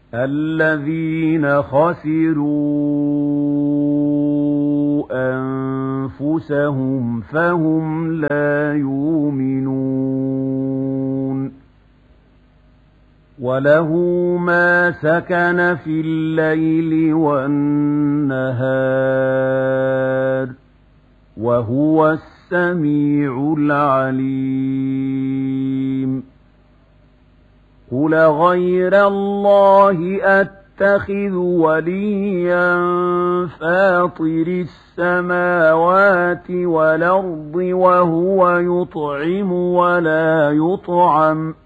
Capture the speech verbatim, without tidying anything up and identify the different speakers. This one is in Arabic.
Speaker 1: الذين خسروا أنفسهم فهم لا يؤمنون وله ما سكن في الليل والنهار وهو السميع العليم قل غير الله أتخذ وليا فاطر السماوات والأرض وهو يطعم ولا يطعم